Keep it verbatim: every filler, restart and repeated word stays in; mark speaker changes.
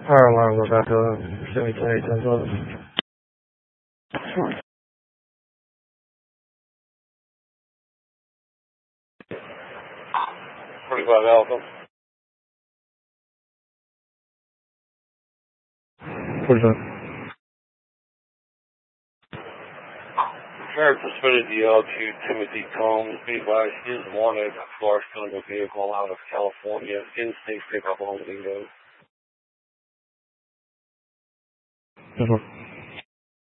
Speaker 1: Fire alarm, go back to seventy ten eight ten twelve. forty-five Alpha. forty-five. Sheriff suspended D L to Timothy Combs. Be advised, he is wanted for stealing a vehicle out of California. In-state pickup on Windows.